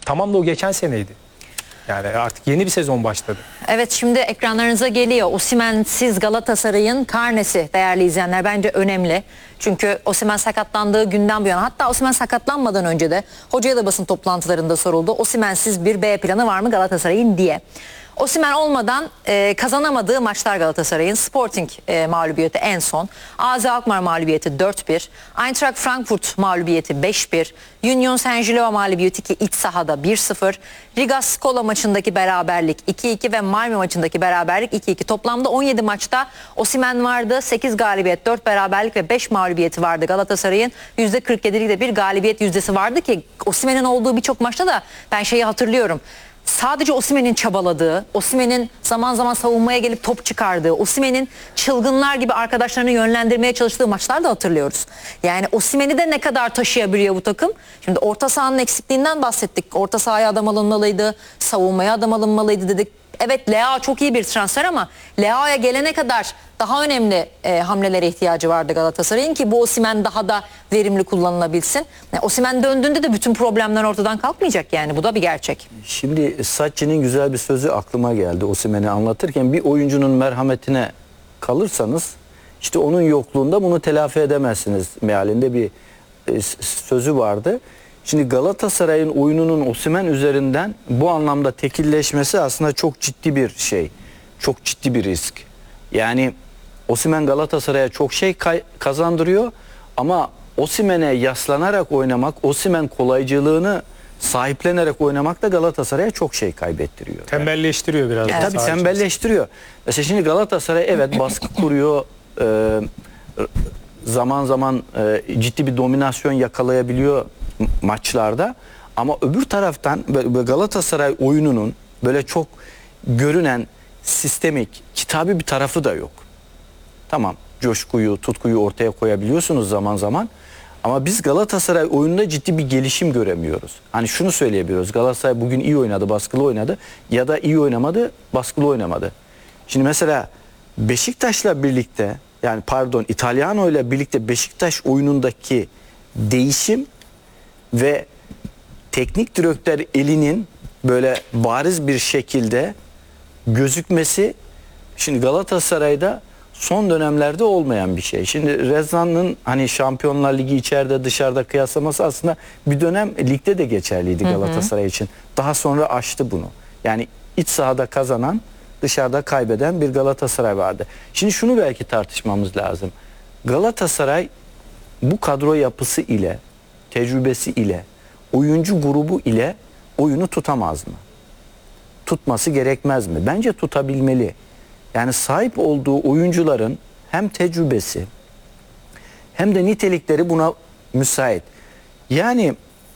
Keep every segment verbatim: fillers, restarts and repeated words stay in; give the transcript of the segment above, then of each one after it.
Tamam da o geçen seneydi. Yani artık yeni bir sezon başladı. Evet, şimdi ekranlarınıza geliyor. Osimhen'siz Galatasaray'ın karnesi değerli izleyenler, bence önemli. Çünkü Osimhen sakatlandığı günden bu yana, hatta Osimhen sakatlanmadan önce de hocaya da basın toplantılarında soruldu. Osimhen'siz bir B planı var mı Galatasaray'ın diye. Osimhen olmadan e, kazanamadığı maçlar Galatasaray'ın: Sporting e, mağlubiyeti en son, A Z Alkmaar mağlubiyeti dört bir, Eintracht Frankfurt mağlubiyeti beş bir, Union Saint-Gilloise mağlubiyeti ki iç sahada bir sıfır, Riga Skola maçındaki beraberlik iki iki ve Malmö maçındaki beraberlik iki iki. Toplamda on yedi maçta Osimhen vardı. sekiz galibiyet, dört beraberlik ve beş mağlubiyeti vardı Galatasaray'ın. yüzde kırk yedilik de bir galibiyet yüzdesi vardı ki Osimhen'in olduğu birçok maçta da ben şeyi hatırlıyorum. Sadece Osimhen'in çabaladığı, Osimhen'in zaman zaman savunmaya gelip top çıkardığı, Osimhen'in çılgınlar gibi arkadaşlarını yönlendirmeye çalıştığı maçlar da hatırlıyoruz. Yani Osimhen'i de ne kadar taşıyabiliyor bu takım? Şimdi orta sahanın eksikliğinden bahsettik. Orta sahaya adam alınmalıydı, savunmaya adam alınmalıydı dedik. Evet, Leao çok iyi bir transfer ama Leao'ya gelene kadar daha önemli e, hamlelere ihtiyacı vardı Galatasaray'ın ki bu Osimhen daha da verimli kullanılabilsin. Yani Osimhen döndüğünde de bütün problemler ortadan kalkmayacak, yani bu da bir gerçek. Şimdi Sacchi'nin güzel bir sözü aklıma geldi Osimhen'i anlatırken: bir oyuncunun merhametine kalırsanız işte onun yokluğunda bunu telafi edemezsiniz mealinde bir e, sözü vardı. Şimdi Galatasaray'ın oyununun Osimhen üzerinden bu anlamda tekilleşmesi aslında çok ciddi bir şey. Çok ciddi bir risk. Yani Osimhen Galatasaray'a çok şey kazandırıyor ama Osimhen'e yaslanarak oynamak, Osimhen kolaycılığını sahiplenerek oynamak da Galatasaray'a çok şey kaybettiriyor. Tembelleştiriyor biraz. Evet. Tabii tembelleştiriyor. Mesela şimdi Galatasaray evet baskı kuruyor, e, zaman zaman e, ciddi bir dominasyon yakalayabiliyor maçlarda, ama öbür taraftan Galatasaray oyununun böyle çok görünen sistemik, kitabi bir tarafı da yok. Tamam, coşkuyu, tutkuyu ortaya koyabiliyorsunuz zaman zaman, ama biz Galatasaray oyununda ciddi bir gelişim göremiyoruz. Hani şunu söyleyebiliyoruz: Galatasaray bugün iyi oynadı, baskılı oynadı, ya da iyi oynamadı, baskılı oynamadı. Şimdi mesela Beşiktaş'la birlikte, yani pardon İtalyano ile birlikte Beşiktaş oyunundaki değişim ve teknik direktör elinin böyle bariz bir şekilde gözükmesi şimdi Galatasaray'da son dönemlerde olmayan bir şey. Şimdi Rezan'ın hani Şampiyonlar Ligi içeride dışarıda kıyaslaması aslında bir dönem ligde de geçerliydi Galatasaray hı hı. için. Daha sonra aştı bunu. Yani iç sahada kazanan, dışarıda kaybeden bir Galatasaray vardı. Şimdi şunu belki tartışmamız lazım. Galatasaray bu kadro yapısı ile, tecrübesi ile, oyuncu grubu ile oyunu tutamaz mı? Tutması gerekmez mi? Bence tutabilmeli. Yani sahip olduğu oyuncuların hem tecrübesi hem de nitelikleri buna müsait. Yani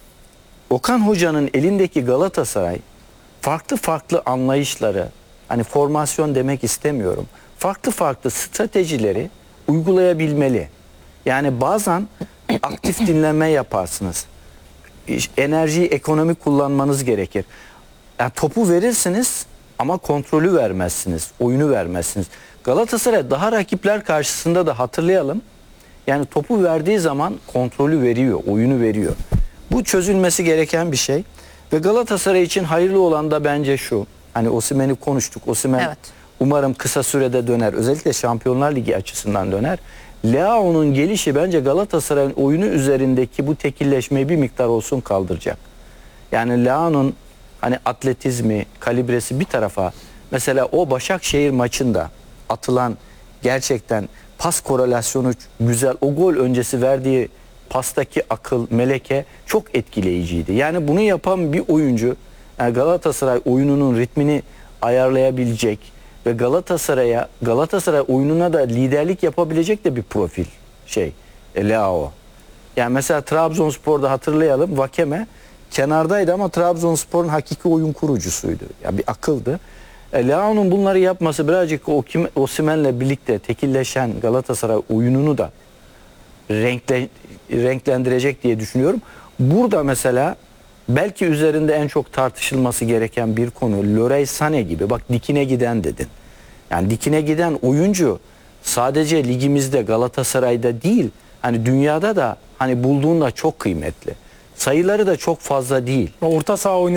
Okan Hoca'nın elindeki Galatasaray farklı farklı anlayışları, hani formasyon demek istemiyorum, farklı farklı stratejileri uygulayabilmeli. Yani bazen aktif dinleme yaparsınız. Enerjiyi ekonomik kullanmanız gerekir. Yani topu verirsiniz ama kontrolü vermezsiniz, oyunu vermezsiniz. Galatasaray daha rakipler karşısında da hatırlayalım. Yani topu verdiği zaman kontrolü veriyor, oyunu veriyor. Bu çözülmesi gereken bir şey. Ve Galatasaray için hayırlı olan da bence şu: hani Osimhen'i konuştuk. Osimhen evet. umarım kısa sürede döner. Özellikle Şampiyonlar Ligi açısından döner. Leao'nun gelişi bence Galatasaray'ın oyunu üzerindeki bu tekilleşmeyi bir miktar olsun kaldıracak. Yani Leao'nun hani atletizmi, kalibresi bir tarafa, mesela o Başakşehir maçında atılan gerçekten pas korelasyonu güzel, o gol öncesi verdiği pastaki akıl, meleke çok etkileyiciydi. Yani bunu yapan bir oyuncu, yani Galatasaray oyununun ritmini ayarlayabilecek ve Galatasaray'a, Galatasaray oyununa da liderlik yapabilecek de bir profil şey, Leao. Yani mesela Trabzonspor'da hatırlayalım, Vakeme kenardaydı ama Trabzonspor'un hakiki oyun kurucusuydu. Yani bir akıldı. E, Leao'nun bunları yapması birazcık Osimhen'le birlikte tekilleşen Galatasaray oyununu da renkle, renklendirecek diye düşünüyorum. Burada mesela belki üzerinde en çok tartışılması gereken bir konu Leroy Sané gibi. Bak, dikine giden dedin. Yani dikine giden oyuncu sadece ligimizde, Galatasaray'da değil, hani dünyada da hani bulduğunda çok kıymetli. Sayıları da çok fazla değil. Orta saha oynayan